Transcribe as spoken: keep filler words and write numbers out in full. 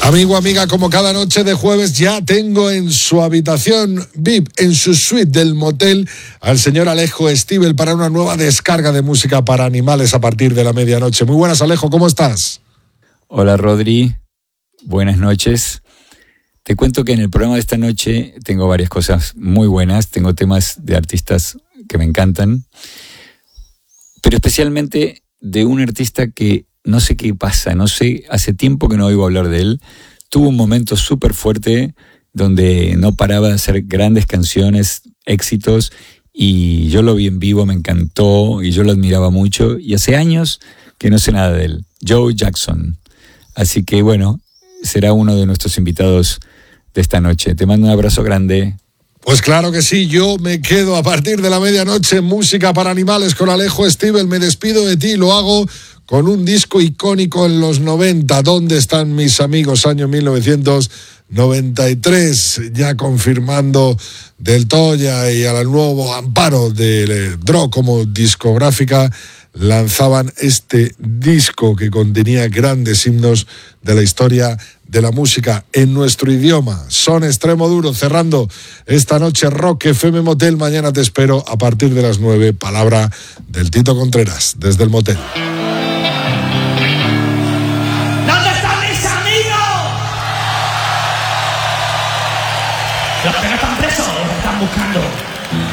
Amigo, amiga, como cada noche de jueves ya tengo en su habitación V I P, en su suite del motel, al señor Alejo Stivel para una nueva descarga de música para animales a partir de la medianoche. Muy buenas, Alejo, ¿cómo estás? Hola, Rodri. Buenas noches. Te cuento que en el programa de esta noche tengo varias cosas muy buenas. Tengo temas de artistas que me encantan, pero especialmente de un artista que no sé qué pasa, no sé, hace tiempo que no oigo hablar de él. Tuvo un momento súper fuerte donde no paraba de hacer grandes canciones, éxitos, y yo lo vi en vivo, me encantó y yo lo admiraba mucho, y hace años que no sé nada de él. Joe Jackson. Así que bueno, será uno de nuestros invitados de esta noche. Te mando un abrazo grande. Pues claro que sí, yo me quedo a partir de la medianoche en Música para Animales con Alejo Stivel. Me despido de ti, lo hago con un disco icónico en los noventa. ¿Dónde están mis amigos? Año mil novecientos noventa y tres, ya confirmando Del Toya y al nuevo amparo de Dro como discográfica, lanzaban este disco que contenía grandes himnos de la historia de la música en nuestro idioma. Son Extremo Duro, cerrando esta noche Rock F M Motel. Mañana te espero a partir de las nueve. Palabra del Tito Contreras desde el motel. ¿Dónde están mis amigos? Los que no están presos los están buscando.